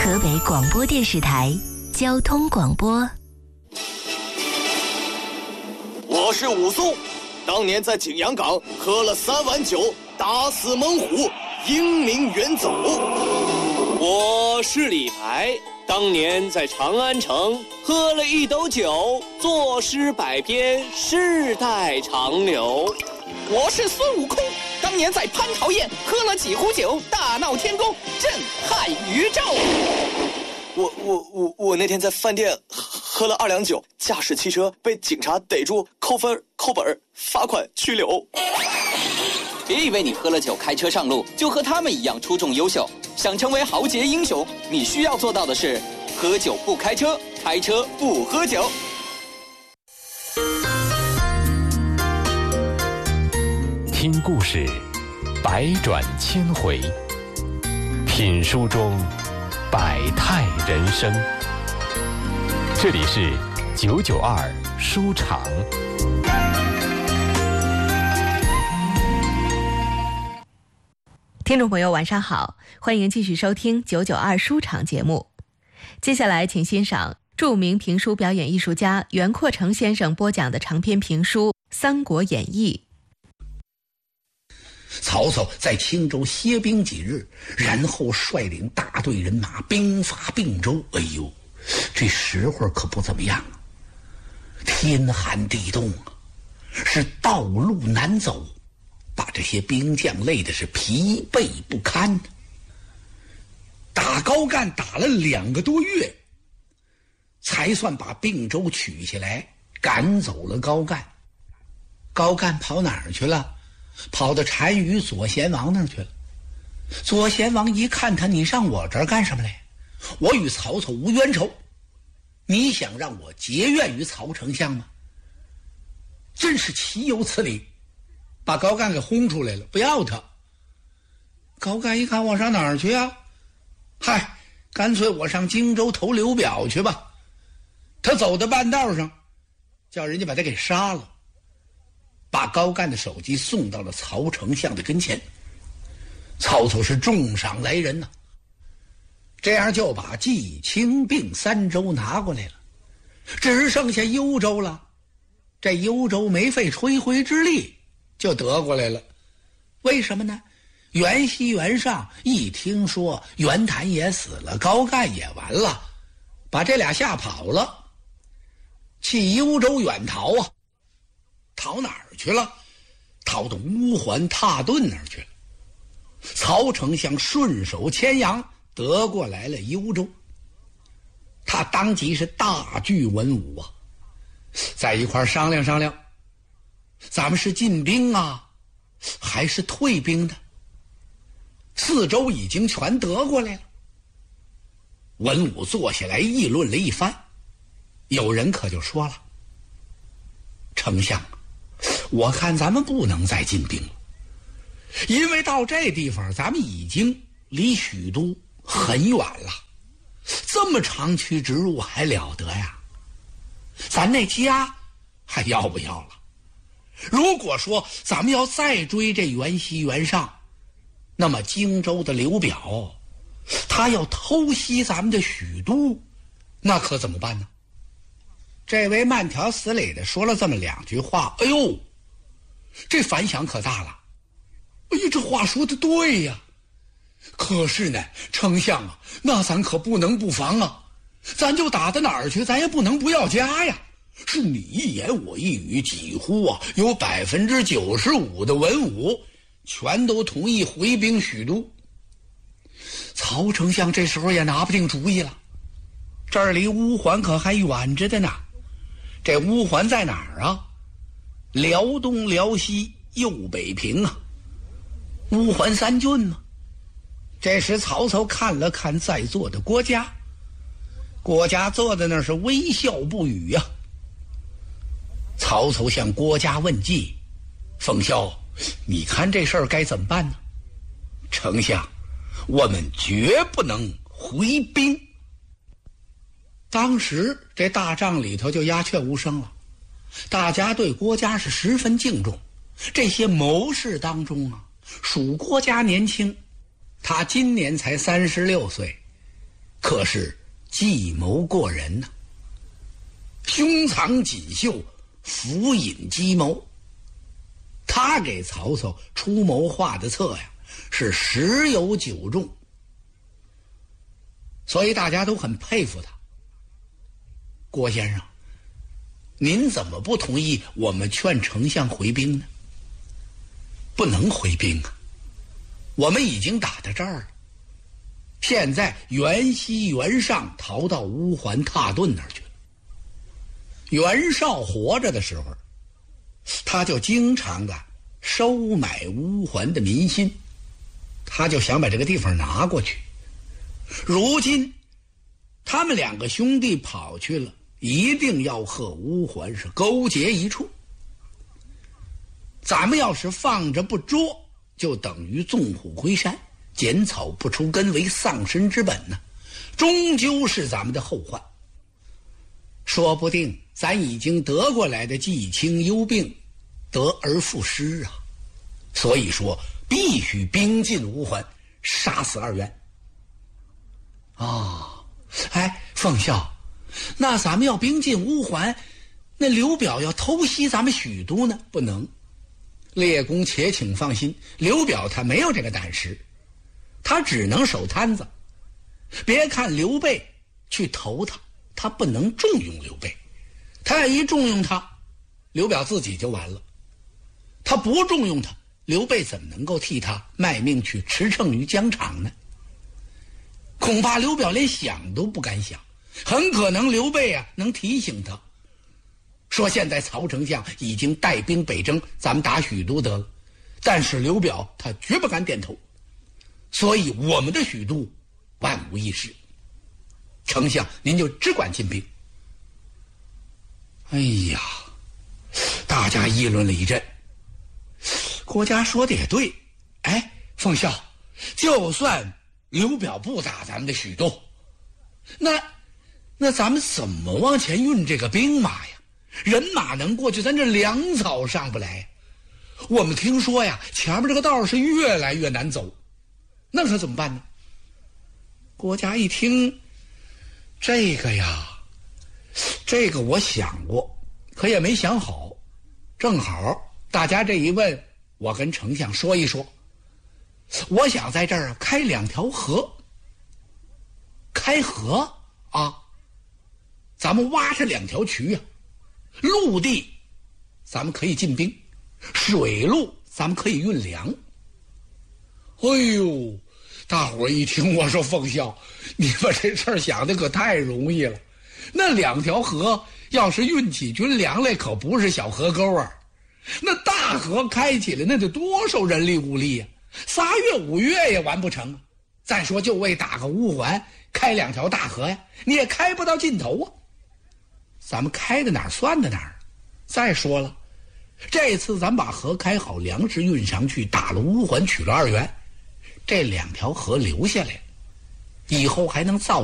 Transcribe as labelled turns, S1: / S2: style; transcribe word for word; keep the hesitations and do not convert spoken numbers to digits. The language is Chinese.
S1: 河北广播电视台交通广播。
S2: 我是武松，当年在景阳冈喝了三碗酒，打死猛虎，英名远走。
S3: 我是李白，当年在长安城喝了一斗酒，作诗百篇，世代长流。
S4: 我是孙悟空，当年在蟠桃宴喝了几壶酒，大闹天宫，震撼宇宙。
S2: 我我我我那天在饭店喝了二两酒，驾驶汽车被警察逮住，扣分、扣本、罚款、拘留。
S4: 别以为你喝了酒开车上路就和他们一样出众优秀，想成为豪杰英雄，你需要做到的是喝酒不开车，开车不喝酒。
S5: 听故事，百转千回；品书中百态人生。这里是九九二书场。
S6: 听众朋友晚上好，欢迎继续收听九九二书场节目。接下来请欣赏著名评书表演艺术家袁阔成先生播讲的长篇评书《三国演义》。
S7: 曹操在青州歇兵几日，然后率领大队人马兵发并州。哎呦，这时候可不怎么样啊，天寒地冻啊，是道路难走，把这些兵将累的是疲惫不堪。打高干打了两个多月，才算把并州取下来，赶走了高干。高干跑哪儿去了？跑到单于左贤王那儿去了。左贤王一看他，你上我这儿干什么来？我与曹操无冤仇，你想让我结怨于曹丞相吗？真是岂有此理！把高干给轰出来了，不要他。高干一看，我上哪儿去啊？嗨，干脆我上荆州投刘表去吧。他走到半道上，叫人家把他给杀了，把高干的首级送到了曹丞相的跟前。曹操是重赏来人呐，这样就把冀青并三州拿过来了，只剩下幽州了。这幽州没费吹灰之力就得过来了。为什么呢？袁熙、袁尚一听说袁谭也死了，高干也完了，把这俩吓跑了，弃幽州远逃啊。逃哪儿去了？逃到乌桓蹋顿那儿去了。曹丞相顺手牵羊得过来了幽州，他当即是大聚文武啊，在一块商量商量，咱们是进兵啊还是退兵呢？四周已经全得过来了。文武坐下来议论了一番，有人可就说了，丞相，我看咱们不能再进兵了，因为到这地方咱们已经离许都很远了，这么长驱直入还了得呀？咱那家还要不要了？如果说咱们要再追这袁熙、袁尚，那么荆州的刘表他要偷袭咱们的许都，那可怎么办呢？这位慢条斯理的说了这么两句话，哎呦，这反响可大了。哎呦，这话说的对呀。可是呢，丞相啊，那咱可不能不防啊，咱就打到哪儿去，咱也不能不要家呀。是你一言我一语，几乎啊有百分之九十五的文武全都同意回兵许都。曹丞相这时候也拿不定主意了，这儿离乌桓可还远着的呢。这乌桓在哪儿啊？辽东、辽西、右北平啊，乌桓三郡嘛。这时曹操看了看在座的郭嘉，郭嘉坐在那儿是微笑不语呀、啊。曹操向郭嘉问计，冯骁，你看这事儿该怎么办呢？丞相，我们绝不能回兵。当时这大帐里头就鸦雀无声了，大家对郭嘉是十分敬重。这些谋士当中啊，属郭嘉年轻，他今年才三十六岁， 可是计谋过人呐、啊，胸藏锦绣，俯隐机谋。他给曹操出谋划的策呀，是十有九中，所以大家都很佩服他。郭先生，您怎么不同意我们劝丞相回兵呢？不能回兵啊，我们已经打到这儿了。现在袁熙、袁尚逃到乌桓蹋顿那儿去了。袁绍活着的时候，他就经常的收买乌桓的民心，他就想把这个地方拿过去。如今他们两个兄弟跑去了，一定要和乌桓是勾结一处。咱们要是放着不捉，就等于纵虎归山，剪草不出根为丧身之本呢，终究是咱们的后患。说不定咱已经得过来的季轻忧病得而复失啊！所以说必须兵进乌桓，杀死二袁。啊，哎，奉孝，那咱们要兵进乌桓，那刘表要偷袭咱们许都呢？不能。列公且请放心，刘表他没有这个胆识，他只能守摊子。别看刘备去投他，他不能重用刘备，他要一重用他，刘表自己就完了。他不重用他，刘备怎么能够替他卖命去驰骋于疆场呢？恐怕刘表连想都不敢想，很可能刘备啊能提醒他，说现在曹丞相已经带兵北征，咱们打许都得了。但是刘表他绝不敢点头，所以我们的许都万无一失。丞相您就只管进兵。哎呀，大家议论了一阵。郭嘉说的也对，哎，奉孝，就算刘表不打咱们的许都，那那咱们怎么往前运这个兵马呀？人马能过去，咱这粮草上不来。我们听说呀，前面这个道是越来越难走，那可怎么办呢？郭嘉一听，这个呀，这个我想过，可也没想好。正好大家这一问，我跟丞相说一说。我想在这儿开两条河。开河啊，咱们挖上两条渠啊，陆地咱们可以进兵，水路咱们可以运粮。哎呦，大伙儿一听我说，奉孝，你把这事儿想的可太容易了。那两条河要是运起军粮来，可不是小河沟啊，那大河开起来，那得多少人力物力啊，仨月五月也完不成啊。再说就为打个乌桓，开两条大河呀，你也开不到尽头啊。咱们开的哪儿算的哪儿。再说了，这次咱把河开好，粮食运上去，打了乌桓，取了二袁，这两条河留下来，以后还能造